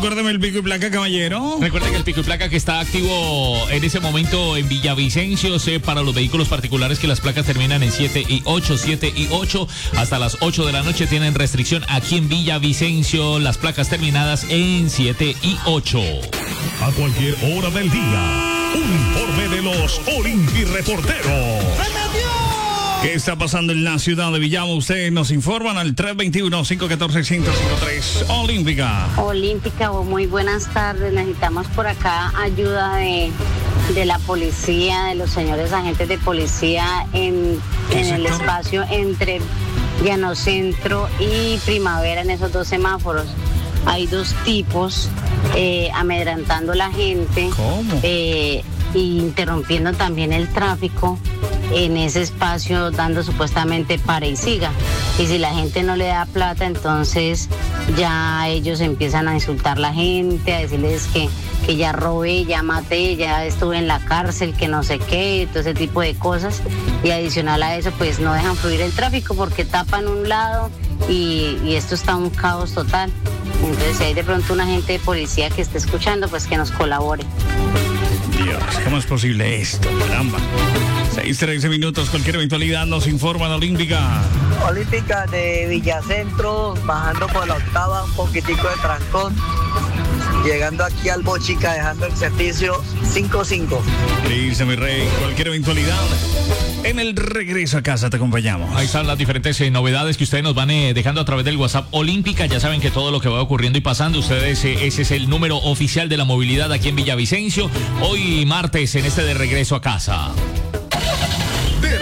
Recuérdame el pico y placa, caballero. Recuerda que el pico y placa que está activo en ese momento en Villavicencio, para los vehículos particulares que las placas terminan en 7 y 8, 7 y 8. Hasta las 8 de la noche tienen restricción aquí en Villavicencio. Las placas terminadas en 7 y 8. A cualquier hora del día, un informe de los Olimpi Reporteros. ¿Qué está pasando en la ciudad de Villamo? Ustedes nos informan al 321-514-1053. Olímpica, muy buenas tardes. Necesitamos por acá ayuda de la policía, de los señores agentes de policía en el espacio entre Llanocentro y Primavera, en esos dos semáforos. Hay dos tipos amedrantando a la gente. ¿Cómo? Interrumpiendo también el tráfico en ese espacio, dando supuestamente para y siga. Y si la gente no le da plata, entonces ya ellos empiezan a insultar a la gente, a decirles que ya robé, ya maté, ya estuve en la cárcel, que no sé qué, todo ese tipo de cosas. Y adicional a eso, pues no dejan fluir el tráfico porque tapan un lado y esto está un caos total. Entonces, si hay de pronto un agente de policía que esté escuchando, pues que nos colabore. Dios, ¿cómo es posible esto? Caramba. 6:13 minutos, cualquier eventualidad nos informan. Olímpica de Villacentro, bajando por la octava, un poquitico de trancón, llegando aquí al Bochica, dejando el servicio 5-5. Dice mi rey, cualquier eventualidad, en el regreso a casa te acompañamos. Ahí están las diferentes novedades que ustedes nos van dejando a través del WhatsApp Olímpica. Ya saben que todo lo que va ocurriendo y pasando, ustedes, ese es el número oficial de la movilidad aquí en Villavicencio. Hoy martes en este de regreso a casa.